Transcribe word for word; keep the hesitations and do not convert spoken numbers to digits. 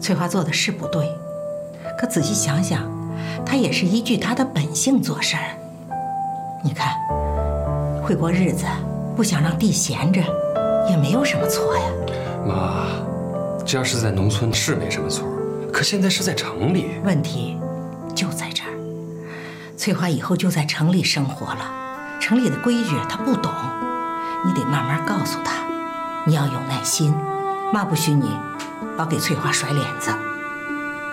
翠花做的是不对，可仔细想想，她也是依据她的本性做事儿。你看，会过日子，不想让地闲着，也没有什么错呀。 妈，这要是在农村是没什么错，可现在是在城里， 问题就在这儿。翠花以后就在城里生活了，城里的规矩她不懂，你得慢慢告诉她。你要有耐心，妈不许你老给翠花甩脸子。